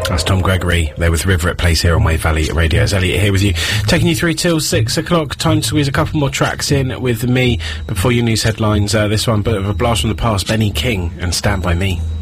That's Tom Gregory there with River at Place here on Wave Valley Radio. It's Elliot here with you, taking you through till 6 o'clock. Time to squeeze a couple more tracks in with me before your news headlines. This one, bit of a blast from the past, Benny King and Stand By Me.